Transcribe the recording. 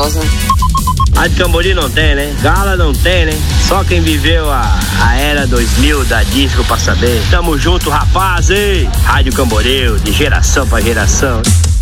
gostosa. Rádio Camboriú não tem, né? Gala não tem, né? Só quem viveu a era 2000 da disco pra saber. Tamo junto, rapaz, ei! Rádio Camboriú, de geração pra geração.